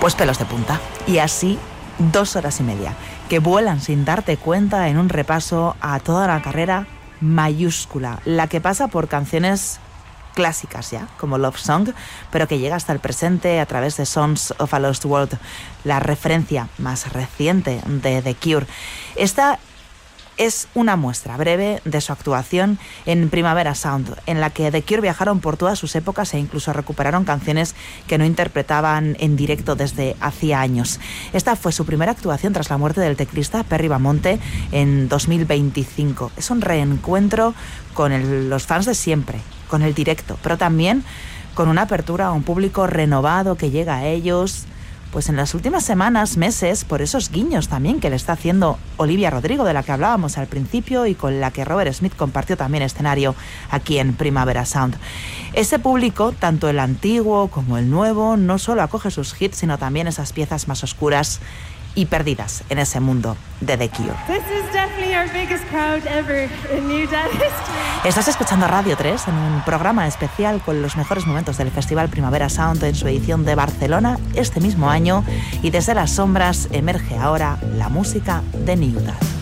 Pues pelos de punta. Y así 2 horas y media, que vuelan sin darte cuenta en un repaso a toda una carrera mayúscula, la que pasa por canciones clásicas ya, como Love Song, pero que llega hasta el presente a través de Songs of a Lost World, la referencia más reciente de The Cure. Esta es una muestra breve de su actuación en Primavera Sound, en la que The Cure viajaron por todas sus épocas e incluso recuperaron canciones que no interpretaban en directo desde hacía años. Esta fue su primera actuación tras la muerte del teclista Perry Bamonte en 2025. Es un reencuentro con los fans de siempre, con el directo, pero también con una apertura a un público renovado que llega a ellos pues en las últimas semanas, meses, por esos guiños también que le está haciendo Olivia Rodrigo, de la que hablábamos al principio y con la que Robert Smith compartió también escenario aquí en Primavera Sound. Ese público, tanto el antiguo como el nuevo, no solo acoge sus hits, sino también esas piezas más oscuras y perdidas en ese mundo de The Cure. Estás escuchando Radio 3 en un programa especial con los mejores momentos del Festival Primavera Sound en su edición de Barcelona este mismo año, y desde las sombras emerge ahora la música de New Dad.